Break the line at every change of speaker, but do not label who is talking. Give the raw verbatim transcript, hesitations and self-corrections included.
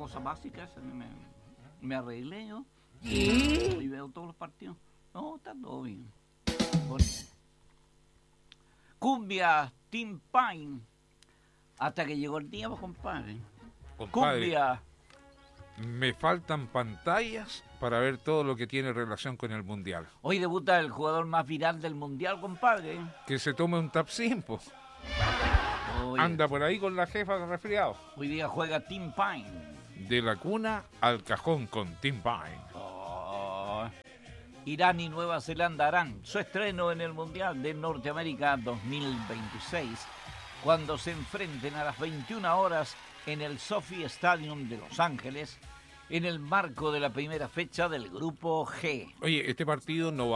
cosa básica, esa, me, me arreglé yo y veo todos los partidos. No, está todo bien. Bonito. Cumbia, Team Pine. Hasta que llegó el día, pues, compadre.
Compadre,
Cumbia.
me faltan pantallas para ver todo lo que tiene relación con el Mundial.
Hoy debuta el jugador más viral del Mundial, compadre.
Que se tome un tapsin, po.
Hoy,
Anda por ahí con la jefa de resfriado.
hoy día juega Team Pine.
De la cuna al cajón con Team Pine.
Oh. Irán y Nueva Zelanda harán su estreno en el Mundial de Norteamérica dos mil veintiséis, cuando se enfrenten a las veintiuna horas en el SoFi Stadium de Los Ángeles, en el marco de la primera fecha del Grupo G.
Oye, este partido no va